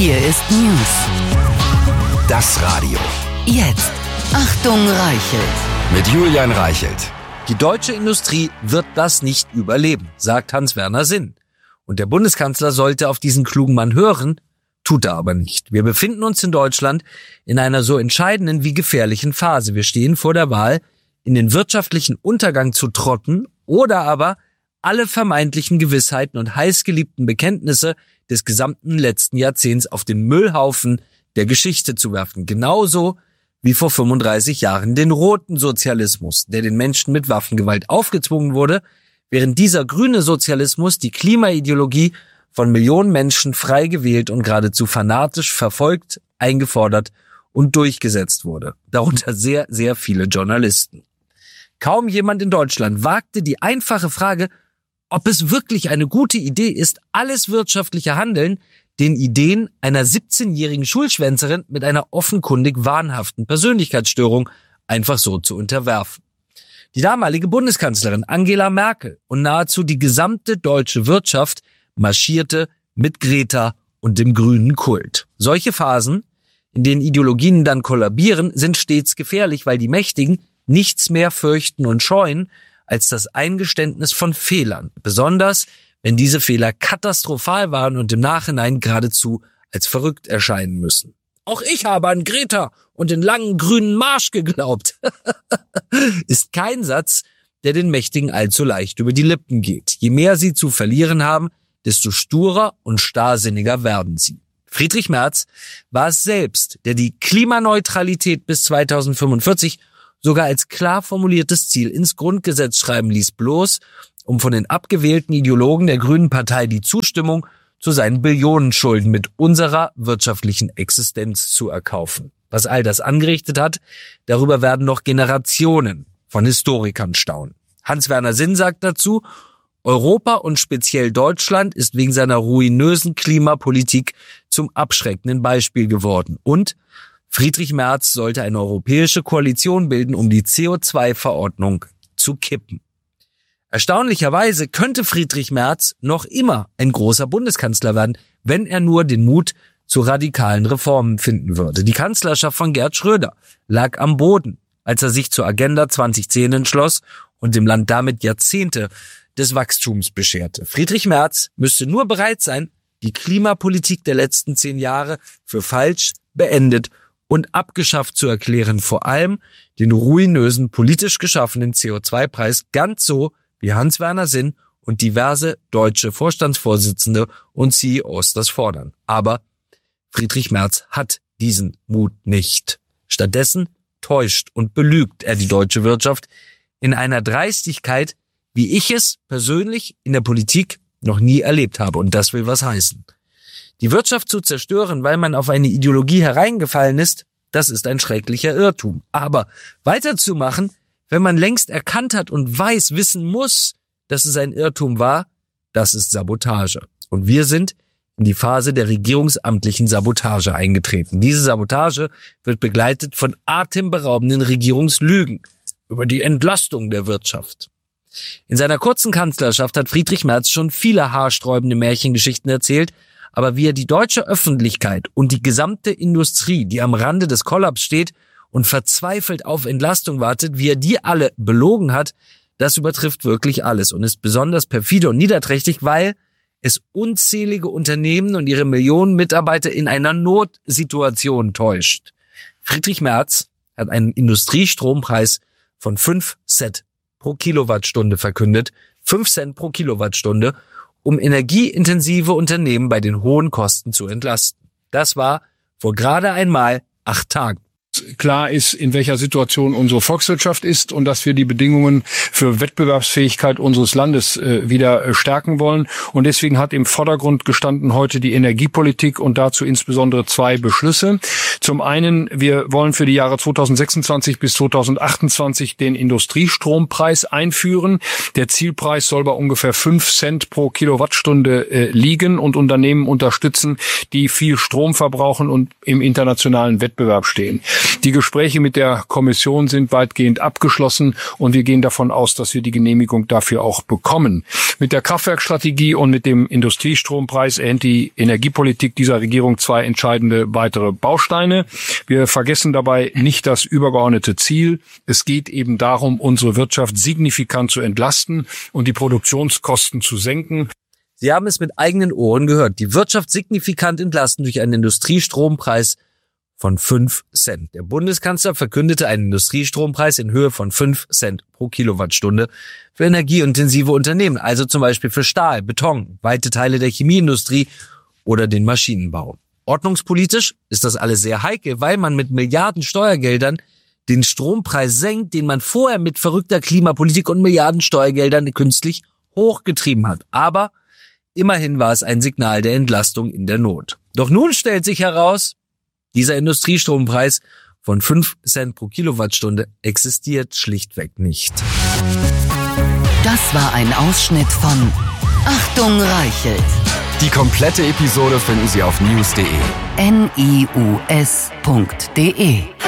Hier ist News. Das Radio. Jetzt. Achtung, Reichelt. Mit Julian Reichelt. Die deutsche Industrie wird das nicht überleben, sagt Hans-Werner Sinn. Und der Bundeskanzler sollte auf diesen klugen Mann hören, tut er aber nicht. Wir befinden uns in Deutschland in einer so entscheidenden wie gefährlichen Phase. Wir stehen vor der Wahl, in den wirtschaftlichen Untergang zu trotten oder aber alle vermeintlichen Gewissheiten und heißgeliebten Bekenntnisse des gesamten letzten Jahrzehnts auf den Müllhaufen der Geschichte zu werfen. Genauso wie vor 35 Jahren den roten Sozialismus, der den Menschen mit Waffengewalt aufgezwungen wurde, während dieser grüne Sozialismus die Klimaideologie von Millionen Menschen frei gewählt und geradezu fanatisch verfolgt, eingefordert und durchgesetzt wurde. Darunter sehr, sehr viele Journalisten. Kaum jemand in Deutschland wagte die einfache Frage, ob es wirklich eine gute Idee ist, alles wirtschaftliche Handeln den Ideen einer 17-jährigen Schulschwänzerin mit einer offenkundig wahnhaften Persönlichkeitsstörung einfach so zu unterwerfen. Die damalige Bundeskanzlerin Angela Merkel und nahezu die gesamte deutsche Wirtschaft marschierte mit Greta und dem grünen Kult. Solche Phasen, in denen Ideologien dann kollabieren, sind stets gefährlich, weil die Mächtigen nichts mehr fürchten und scheuen als das Eingeständnis von Fehlern, besonders wenn diese Fehler katastrophal waren und im Nachhinein geradezu als verrückt erscheinen müssen. Auch ich habe an Greta und den langen grünen Marsch geglaubt. Ist kein Satz, der den Mächtigen allzu leicht über die Lippen geht. Je mehr sie zu verlieren haben, desto sturer und starrsinniger werden sie. Friedrich Merz war es selbst, der die Klimaneutralität bis 2045 sogar als klar formuliertes Ziel ins Grundgesetz schreiben ließ, bloß um von den abgewählten Ideologen der Grünen Partei die Zustimmung zu seinen Billionenschulden mit unserer wirtschaftlichen Existenz zu erkaufen. Was all das angerichtet hat, darüber werden noch Generationen von Historikern staunen. Hans-Werner Sinn sagt dazu, Europa und speziell Deutschland ist wegen seiner ruinösen Klimapolitik zum abschreckenden Beispiel geworden. Und Friedrich Merz sollte eine europäische Koalition bilden, um die CO2-Verordnung zu kippen. Erstaunlicherweise könnte Friedrich Merz noch immer ein großer Bundeskanzler werden, wenn er nur den Mut zu radikalen Reformen finden würde. Die Kanzlerschaft von Gerhard Schröder lag am Boden, als er sich zur Agenda 2010 entschloss und dem Land damit Jahrzehnte des Wachstums bescherte. Friedrich Merz müsste nur bereit sein, die Klimapolitik der letzten 10 Jahre für falsch, beendet und abgeschafft zu erklären, vor allem den ruinösen, politisch geschaffenen CO2-Preis, ganz so wie Hans-Werner Sinn und diverse deutsche Vorstandsvorsitzende und CEOs das fordern. Aber Friedrich Merz hat diesen Mut nicht. Stattdessen täuscht und belügt er die deutsche Wirtschaft in einer Dreistigkeit, wie ich es persönlich in der Politik noch nie erlebt habe. Und das will was heißen. Die Wirtschaft zu zerstören, weil man auf eine Ideologie hereingefallen ist, das ist ein schrecklicher Irrtum. Aber weiterzumachen, wenn man längst erkannt hat und wissen muss, dass es ein Irrtum war, das ist Sabotage. Und wir sind in die Phase der regierungsamtlichen Sabotage eingetreten. Diese Sabotage wird begleitet von atemberaubenden Regierungslügen über die Entlastung der Wirtschaft. In seiner kurzen Kanzlerschaft hat Friedrich Merz schon viele haarsträubende Märchengeschichten erzählt, aber wie er die deutsche Öffentlichkeit und die gesamte Industrie, die am Rande des Kollaps steht und verzweifelt auf Entlastung wartet, wie er die alle belogen hat, das übertrifft wirklich alles und ist besonders perfide und niederträchtig, weil es unzählige Unternehmen und ihre Millionen Mitarbeiter in einer Notsituation täuscht. Friedrich Merz hat einen Industriestrompreis von 5 Cent pro Kilowattstunde verkündet, 5 Cent pro Kilowattstunde, um energieintensive Unternehmen bei den hohen Kosten zu entlasten. Das war vor gerade einmal 8 Tagen. Klar ist, in welcher Situation unsere Volkswirtschaft ist und dass wir die Bedingungen für Wettbewerbsfähigkeit unseres Landes wieder stärken wollen. Und deswegen hat im Vordergrund gestanden heute die Energiepolitik und dazu insbesondere 2 Beschlüsse. Zum einen, wir wollen für die Jahre 2026 bis 2028 den Industriestrompreis einführen. Der Zielpreis soll bei ungefähr 5 Cent pro Kilowattstunde liegen und Unternehmen unterstützen, die viel Strom verbrauchen und im internationalen Wettbewerb stehen. Die Gespräche mit der Kommission sind weitgehend abgeschlossen und wir gehen davon aus, dass wir die Genehmigung dafür auch bekommen. Mit der Kraftwerkstrategie und mit dem Industriestrompreis erhält die Energiepolitik dieser Regierung 2 entscheidende weitere Bausteine. Wir vergessen dabei nicht das übergeordnete Ziel. Es geht eben darum, unsere Wirtschaft signifikant zu entlasten und die Produktionskosten zu senken. Sie haben es mit eigenen Ohren gehört. Die Wirtschaft signifikant entlasten durch einen Industriestrompreis von 5 Cent. Der Bundeskanzler verkündete einen Industriestrompreis in Höhe von 5 Cent pro Kilowattstunde für energieintensive Unternehmen, also zum Beispiel für Stahl, Beton, weite Teile der Chemieindustrie oder den Maschinenbau. Ordnungspolitisch ist das alles sehr heikel, weil man mit Milliarden Steuergeldern den Strompreis senkt, den man vorher mit verrückter Klimapolitik und Milliarden Steuergeldern künstlich hochgetrieben hat. Aber immerhin war es ein Signal der Entlastung in der Not. Doch nun stellt sich heraus, dieser Industriestrompreis von 5 Cent pro Kilowattstunde existiert schlichtweg nicht. Das war ein Ausschnitt von Achtung Reichelt. Die komplette Episode finden Sie auf news.de. NIUS.de